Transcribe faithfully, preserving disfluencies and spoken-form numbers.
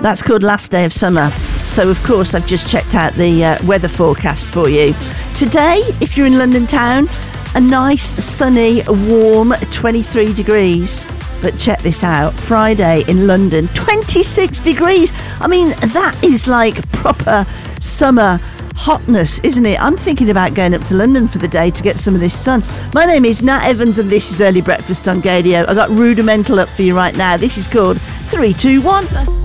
That's called Last Day of Summer. So, of course, I've just checked out the uh, weather forecast for you. Today, if you're in London town, a nice, sunny, warm twenty-three degrees. But check this out. Friday in London, twenty-six degrees. I mean, that is like proper summer hotness, isn't it? I'm thinking about going up to London for the day to get some of this sun. My name is Nat Evans and this is Early Breakfast on Gadio. I got Rudimental up for you right now. This is called three two one.